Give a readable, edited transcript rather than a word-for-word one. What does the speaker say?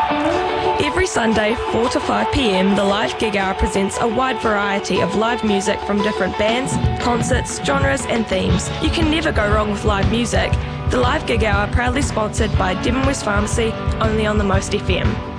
Every Sunday, 4 to 5 p.m, the Live Gig Hour presents a wide variety of live music from different bands, concerts, genres and themes. You can never go wrong with live music. The Live Gig Hour proudly sponsored by Devon West Pharmacy, only on the Most FM.